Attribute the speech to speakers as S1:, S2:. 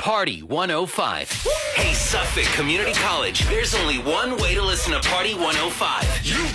S1: Party 105. Hey, Suffolk Community College, there's only one way to listen to Party 105. You